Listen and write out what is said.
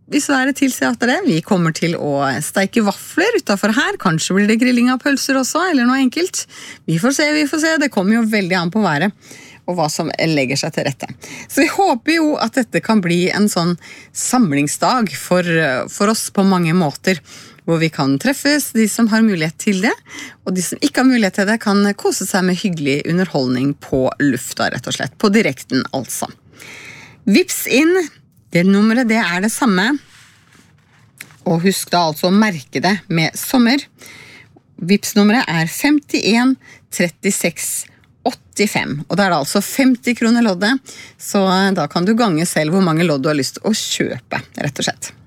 hvis været tilsier at det. Vi kommer til å steike vafler utenfor her. Kanskje blir det grilling av pølser også, eller noe enkelt. Vi får se. Det kommer jo veldig an på været, og hva som legger seg til rette. Så vi håper jo at dette kan bli en sånn samlingsdag for oss på mange måter, hvor vi kan treffes, de som har mulighet til det, og de som ikke har mulighet til det kan kose seg med hyggelig underholdning på lufta, rett og slett, på direkten altså. Vips inn, det nummeret det det samme, og husk da altså å merke det med sommer. Vips-nummeret 51 36 85, og da det altså 50 kroner loddet, så da kan du gange selv hvor mange lodd du har lyst til å kjøpe, rett og slett.